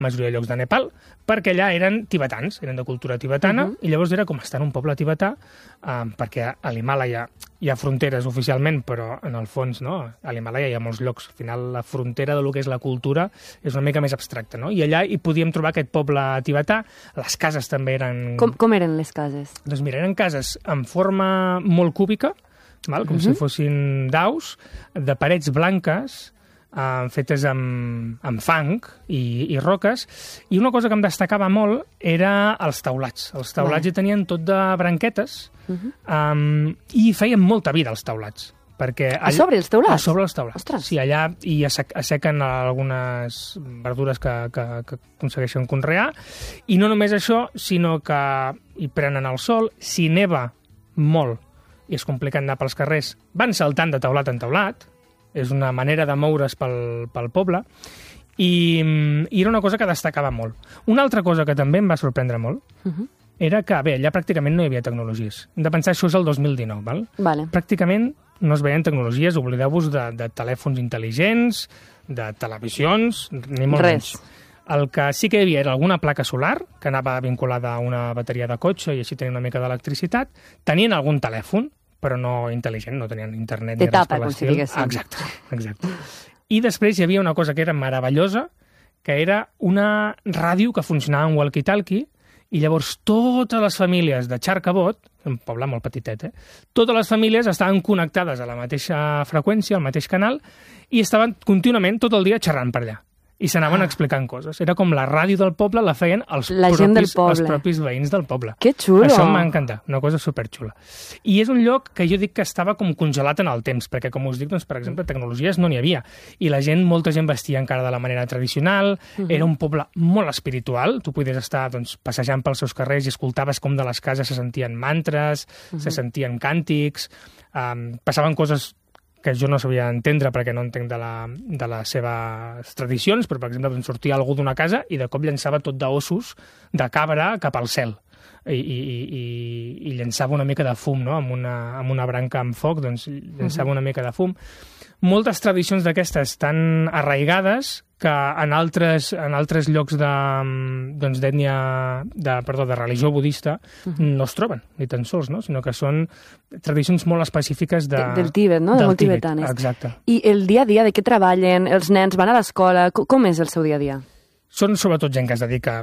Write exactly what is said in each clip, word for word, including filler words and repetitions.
majoria de llocs de Nepal, perquè allà eren tibetans, eren de cultura tibetana, uh-huh. i llavors era com estar en un poble tibetà, eh, perquè a l'Himàlaia hi ha fronteres oficialment, però en el fons, no? A l'Himàlaia hi ha molts llocs. Al final, la frontera del que és la cultura és una mica més abstracta, no? I allà hi podíem trobar aquest poble tibetà. Les cases també eren... Com, com eren les cases? Doncs mira, eren cases en forma molt cúbica, val? Com uh-huh. si fossin daus, de parets blanques, Uh, fetes amb, amb fang i, i roques, i una cosa que em destacava molt era els taulats. Els taulats hi tenien tot de branquetes, uh-huh. um, i feien molta vida els taulats. Perquè allà, a sobre els teulats? A sobre els teulats. Ostres. Sí, allà hi assequen algunes verdures que, que, que aconsegueixen conrear, i no només això, sinó que hi prenen el sol, si neva molt i és complicat anar pels carrers, van saltant de teulat en teulat. És una manera de moure's pel, pel poble, i, i era una cosa que destacava molt. Una altra cosa que també em va sorprendre molt uh-huh. era que, bé, allà pràcticament no hi havia tecnologies. Hem de pensar, això és el dos mil dinou, val? Vale. Pràcticament no es veien tecnologies, oblideu-vos de, de telèfons intel·ligents, de televisions, ni molt Res. menys. El que sí que hi havia era alguna placa solar, que anava vinculada a una bateria de cotxe i així tenia una mica d'electricitat. Tenien algun telèfon, però no intel·ligent, no tenien internet de ni tapa, res per com si l'estil. diguéssim. Exacte, exacte. I després hi havia una cosa que era meravellosa, que era una ràdio que funcionava en walkie-talkie, i llavors totes les famílies de Charcabot, un poble molt petitet, eh? Totes les famílies estaven connectades a la mateixa freqüència, al mateix canal, i estaven contínuament tot el dia xerrant per allà. I s'anaven ah. explicant coses. Era com la ràdio del poble la feien els, la gent del propis, poble. els propis veïns del poble. Que xulo! Això em va encantar, una cosa superxula. I és un lloc que jo dic que estava com congelat en el temps, perquè, com us dic, doncs, per exemple, tecnologies no n'hi havia. I la gent, molta gent vestia encara de la manera tradicional, uh-huh. era un poble molt espiritual, tu podies estar doncs, passejant pels seus carrers i escoltaves com de les cases se sentien mantres, uh-huh. se sentien càntics, um, passaven coses que jo no sabia entendre perquè no entenc de, la, de les seves tradicions, però, per exemple, doncs, sortia algú d'una casa i de cop llançava tot d'ossos de cabra cap al cel. I, i, i, i llançava una mica de fum, no? Amb una, amb una branca amb foc, doncs llançava uh-huh. una mica de fum. Moltes tradicions d'aquestes tan arraigades que en altres, en altres llocs de, doncs, d'ètnia, de, perdó, de religió budista uh-huh. no es troben, ni tan sols, no? Sinó que són tradicions molt específiques de, de, del Tíbet, no? Del molt Tíbet, tibetanes. exacte. I el dia a dia, de què treballen? Els nens van a l'escola? Com és el seu dia a dia? Són sobretot gent que es dedica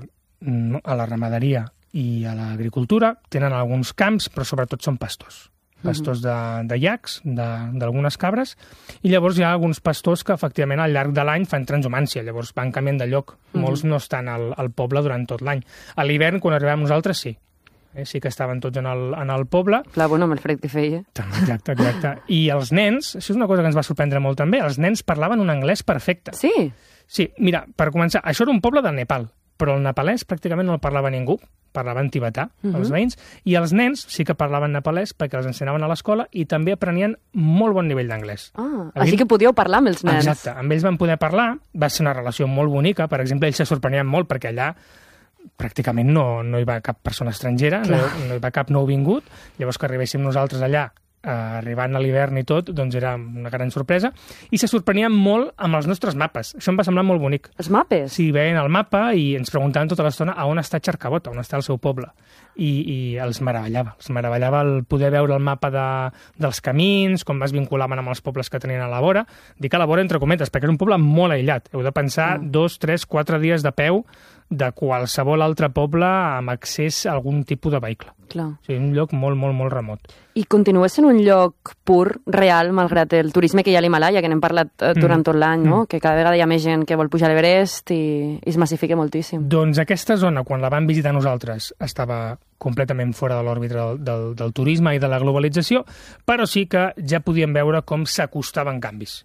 a la ramaderia i a l'agricultura, tenen alguns camps, però sobretot són pastors. Pastors de, de llacs, d'algunes cabres, i llavors hi ha alguns pastors que efectivament al llarg de l'any fan transhumància, llavors van canviant de lloc. Mm-hmm. Molts no estan al, al poble durant tot l'any. A l'hivern, quan arribem nosaltres, sí. Eh, sí que estaven tots en el, en el poble. Clar, bueno, amb el fred que feia. Exacte, exacte. I els nens, això és una cosa que ens va sorprendre molt també, els nens parlaven un anglès perfecte. Sí? Sí, mira, per començar, això era un poble de Nepal, però el nepalès pràcticament no el parlava ningú, parlaven tibetà, uh-huh. els veïns, i els nens sí que parlaven nepalès perquè els ensenyaven a l'escola i també aprenien molt bon nivell d'anglès. Ah, així que podíeu parlar amb els nens. Exacte, amb ells van poder parlar, va ser una relació molt bonica, per exemple, ells se sorprenien molt perquè allà pràcticament no, no hi va cap persona estrangera, no, no hi va cap nouvingut, llavors que arribéssim nosaltres allà, eh, arribant a l'hivern i tot, doncs era una gran sorpresa, i se sorprenien molt amb els nostres mapes. Això em va semblar molt bonic. Els mapes? Sí, veien el mapa i ens preguntaven tota l'estona a on està Charcabot, on està el seu poble. I, i els meravellava. Els meravellava el poder veure el mapa de, dels camins, com es vinculaven amb els pobles que tenien a la vora. Dic a la vora entre cometes, perquè era un poble molt aïllat. Heu de pensar mm. dos, tres, quatre dies de peu de qualsevol altre poble amb accés a algun tipus de vehicle. Clar. O sigui, un lloc molt, molt, molt remot. I continua sent un lloc pur, real, malgrat el turisme que hi ha a l'Himalaya, que n'hem parlat eh, durant mm. tot l'any, no? Mm. Que cada vegada hi ha més gent que vol pujar a l'Everest i, i es massifica moltíssim. Doncs aquesta zona, quan la vam visitar nosaltres, estava completament fora de l'òrbita del, del, del turisme i de la globalització, però sí que ja podíem veure com s'acostaven canvis.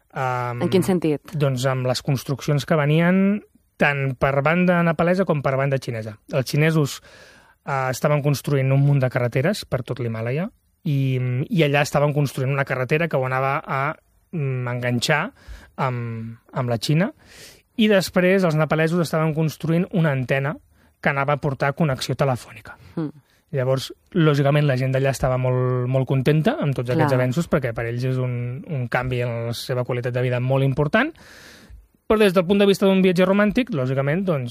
Um, en quin sentit? Doncs amb les construccions que venien tant per banda nepalesa com per banda xinesa. Els xinesos eh, estaven construint un munt de carreteres per tot l'Himàlaia i, i allà estaven construint una carretera que ho anava a mm, enganxar amb, amb la Xina, i després els nepalesos estaven construint una antena que anava a portar connexió telefònica. Mm. Llavors, lògicament, la gent d'allà estava molt, molt contenta amb tots aquests Clar. avenços, perquè per ells és un, un canvi en la seva qualitat de vida molt important. Però des del punt de vista d'un viatge romàntic, lògicament, doncs,